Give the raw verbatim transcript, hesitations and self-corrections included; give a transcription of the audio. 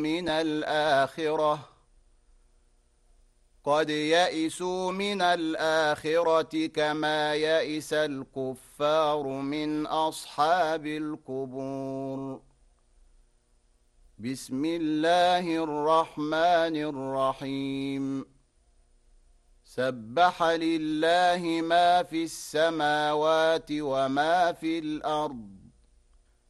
من الآخرة قد يئسوا من الآخرة كما يئس الكفار من أصحاب القبور. بسم الله الرحمن الرحيم. سبح لله ما في السماوات وما في الأرض